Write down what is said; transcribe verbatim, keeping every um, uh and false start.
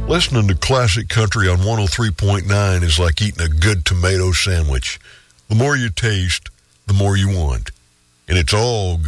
Listening to classic country on one oh three point nine is like eating a good tomato sandwich. The more you taste, the more you want. And it's all